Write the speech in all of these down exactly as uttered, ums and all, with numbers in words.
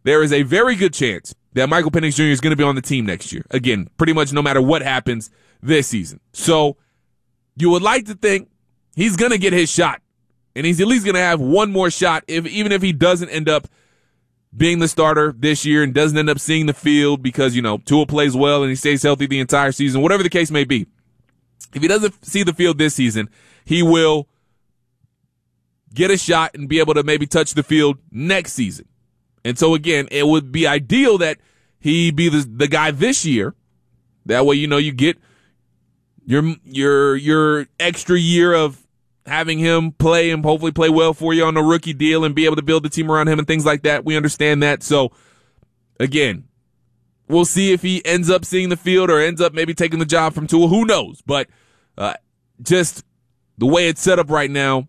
there is a very good chance that Michael Penix Junior is going to be on the team next year. Again, pretty much no matter what happens this season. So you would like to think he's going to get his shot, and he's at least going to have one more shot, if even if he doesn't end up being the starter this year and doesn't end up seeing the field because, you know, Tua plays well and he stays healthy the entire season, whatever the case may be. If he doesn't see the field this season, he will get a shot and be able to maybe touch the field next season. And so, again, it would be ideal that he be the, the guy this year. That way, you know, you get your your your extra year of having him play and hopefully play well for you on a rookie deal and be able to build the team around him and things like that. We understand that. So, again, we'll see if he ends up seeing the field or ends up maybe taking the job from Tua. Who knows? But uh, just the way it's set up right now,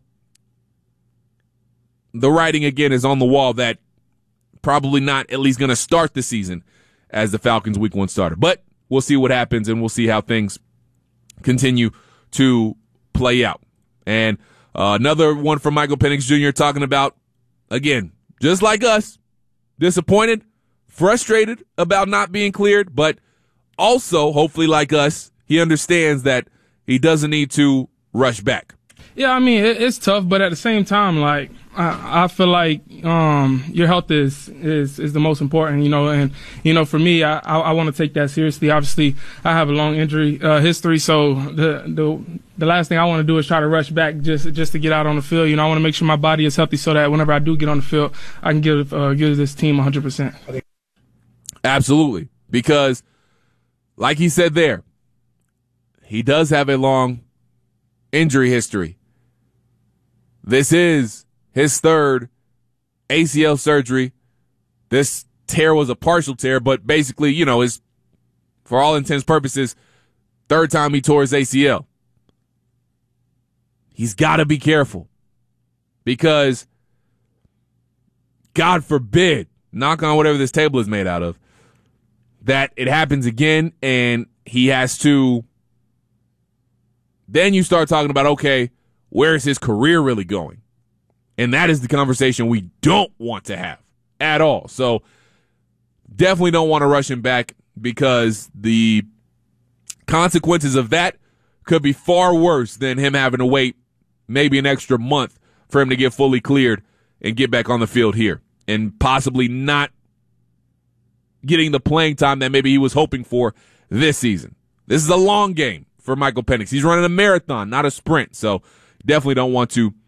the writing, again, is on the wall that probably not at least going to start the season as the Falcons' week one starter. But we'll see what happens, and we'll see how things continue to play out. And uh, another one from Michael Penix Junior talking about, again, just like us, disappointed, frustrated about not being cleared, but also, hopefully like us, he understands that he doesn't need to rush back. Yeah, I mean, it, it's tough, but at the same time, like, I, I feel like um, your health is, is is the most important, you know, and, you know, for me, I, I, I want to take that seriously. Obviously, I have a long injury uh, history, so the, the the last thing I want to do is try to rush back just just to get out on the field. You know, I want to make sure my body is healthy so that whenever I do get on the field, I can give, uh, give this team one hundred percent. Absolutely, because like he said there, he does have a long injury history. This is his third A C L surgery. This tear was a partial tear, but basically, you know, is for all intents and purposes, third time he tore his A C L. He's got to be careful because, God forbid, knock on whatever this table is made out of, that it happens again and he has to, then you start talking about, okay, where is his career really going? And that is the conversation we don't want to have at all. So definitely don't want to rush him back because the consequences of that could be far worse than him having to wait maybe an extra month for him to get fully cleared and get back on the field here and possibly not getting the playing time that maybe he was hoping for this season. This is a long game for Michael Penix. He's running a marathon, not a sprint. So definitely don't want to